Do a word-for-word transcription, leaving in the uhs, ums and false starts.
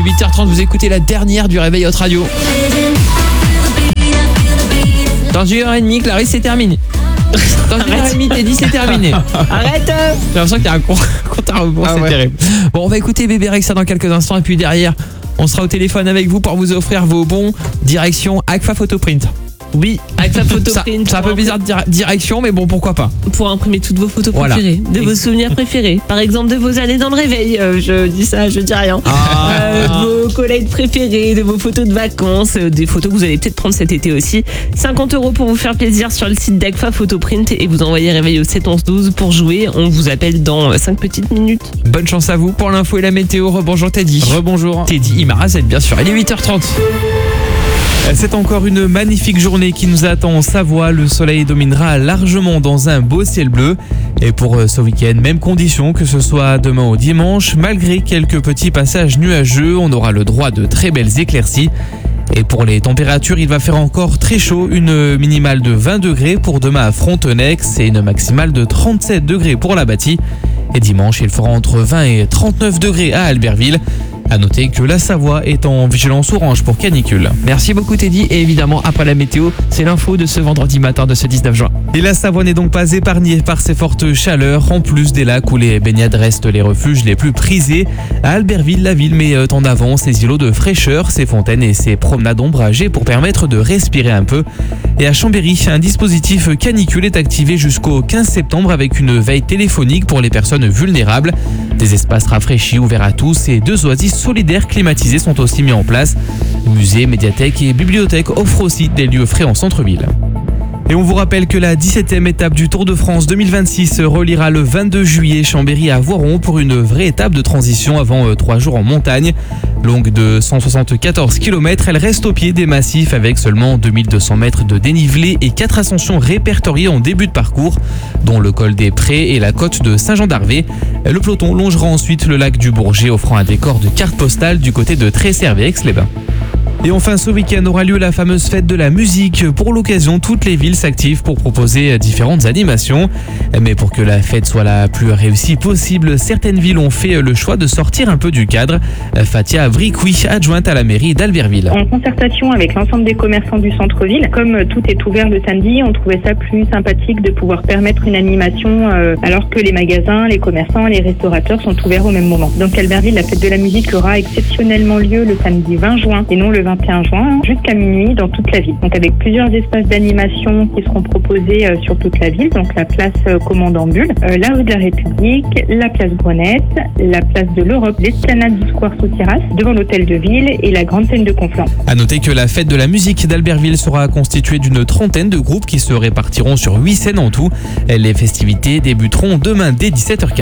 huit heures trente, vous écoutez la dernière du Réveil Hot Radio. Dans une heure et demie, Clarisse, c'est terminé. Dans une heure et demie, Teddy, c'est terminé. Arrête. J'ai l'impression qu'il y a un compte à rebours, Ah c'est ouais. terrible. Bon, on va écouter Bébé Rexha dans quelques instants et puis derrière, on sera au téléphone avec vous pour vous offrir vos bons direction Agfa Photoprint. Oui, avec la photo Ça- print. C'est un peu bizarre de dire direction, mais bon, pourquoi pas. Pour imprimer toutes vos photos Voilà. préférées, de vos souvenirs préférés. Par exemple, de vos années dans le réveil. Euh, je dis ça, je dis rien. Ah. Euh, de vos collègues préférés, de vos photos de vacances, euh, des photos que vous allez peut-être prendre cet été aussi. cinquante euros pour vous faire plaisir sur le site d'Agfa Photoprint et vous envoyez réveil au sept onze douze pour jouer. On vous appelle dans cinq petites minutes. Bonne chance à vous pour l'info et la météo. Rebonjour Teddy. Rebonjour. Teddy Imarazet, bien sûr. Il est huit heures trente. C'est encore une magnifique journée qui nous attend en Savoie. Le soleil dominera largement dans un beau ciel bleu. Et pour ce week-end, même condition que ce soit demain ou dimanche. Malgré quelques petits passages nuageux, on aura le droit de très belles éclaircies. Et pour les températures, il va faire encore très chaud. Une minimale de vingt degrés pour demain à Frontenex et une maximale de trente-sept degrés pour la Bâtie. Et dimanche, il fera entre vingt et trente-neuf degrés à Albertville. À noter que la Savoie est en vigilance orange pour canicule. Merci beaucoup Teddy. Et évidemment, après la météo, c'est l'info de ce vendredi matin de ce dix-neuf juin. Et la Savoie n'est donc pas épargnée par ces fortes chaleurs, en plus des lacs où les baignades restent les refuges les plus prisés. À Albertville, la ville met en avant ses îlots de fraîcheur, ses fontaines et ses promenades ombragées pour permettre de respirer un peu. Et à Chambéry, un dispositif canicule est activé jusqu'au quinze septembre avec une veille téléphonique pour les personnes vulnérables. Des espaces rafraîchis ouverts à tous et deux oasis solidaires climatisés sont aussi mis en place. Musées, médiathèques et bibliothèques offrent aussi des lieux frais en centre-ville. Et on vous rappelle que la dix-septième étape du Tour de France deux mille vingt-six reliera le vingt-deux juillet Chambéry à Voiron pour une vraie étape de transition avant euh, trois jours en montagne. Longue de cent soixante-quatorze kilomètres, elle reste au pied des massifs avec seulement deux mille deux cents mètres de dénivelé et quatre ascensions répertoriées en début de parcours, dont le col des Prés et la côte de Saint-Jean-d'Arvé. Le peloton longera ensuite le lac du Bourget, offrant un décor de carte postale du côté de Tresservé-Aix-les-Bains. Et enfin, ce week-end aura lieu la fameuse fête de la musique. Pour l'occasion, toutes les villes s'activent pour proposer différentes animations. Mais pour que la fête soit la plus réussie possible, certaines villes ont fait le choix de sortir un peu du cadre. Fatia Vricoui, adjointe à la mairie d'Albertville. En concertation avec l'ensemble des commerçants du centre-ville, comme tout est ouvert le samedi, on trouvait ça plus sympathique de pouvoir permettre une animation euh, alors que les magasins, les commerçants, les restaurateurs sont ouverts au même moment. Donc Albertville, la fête de la musique aura exceptionnellement lieu le samedi vingt juin et non le vingt et un juin, jusqu'à minuit dans toute la ville. Donc avec plusieurs espaces d'animation qui seront proposés euh, sur toute la ville, donc la place euh, Commandant-Bulle, euh, la rue de la République, la place Bronette, la place de l'Europe, l'esplanade du Square sous terrasse, devant l'hôtel de ville et la grande scène de Conflans. À noter que la fête de la musique d'Albertville sera constituée d'une trentaine de groupes qui se répartiront sur huit scènes en tout. Les festivités débuteront demain dès dix-sept heures quinze.